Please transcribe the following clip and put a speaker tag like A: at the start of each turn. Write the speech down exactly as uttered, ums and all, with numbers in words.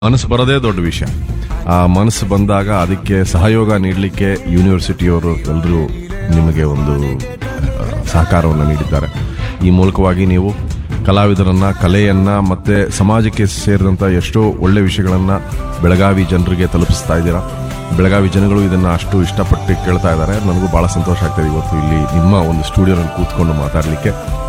A: ಮನಸ್ಸು ಬರೋದೇ ದೊಡ್ಡ ವಿಷಯ. ಆ ಮನಸ್ಸು ಬಂದಾಗ ಅದಕ್ಕೆ ಸಹಯೋಗ ನೀಡಲಿಕ್ಕೆ ಯೂನಿವರ್ಸಿಟಿಯವರು ಎಲ್ಲರೂ ನಿಮಗೆ ಒಂದು ಆ, ಸಹಕಾರವನ್ನು ನೀಡಿದ್ದಾರೆ. ಈ ಮೂಲಕವಾಗಿ ನೀವು ಕಲಾವಿದರನ್ನ, ಕಲೆಯನ್ನ ಮತ್ತೆ ಸಮಾಜಕ್ಕೆ ಸೇರಿದಂಥ ಎಷ್ಟೋ ಒಳ್ಳೆ ವಿಷಯಗಳನ್ನ ಬೆಳಗಾವಿ ಜನರಿಗೆ ತಲುಪಿಸ್ತಾ ಇದ್ದೀರಾ. ಬೆಳಗಾವಿ ಜನಗಳು ಇದನ್ನ ಅಷ್ಟು ಇಷ್ಟಪಟ್ಟು ಕೇಳ್ತಾ ಇದ್ದಾರೆ. ನನಗೂ ಬಹಳ ಸಂತೋಷ ಆಗ್ತದೆ ಇವತ್ತು ಇಲ್ಲಿ ನಿಮ್ಮ ಒಂದು ಸ್ಟುಡಿಯೋನಲ್ಲಿ ಕೂತ್ಕೊಂಡು ಮಾತಾಡಲಿಕ್ಕೆ.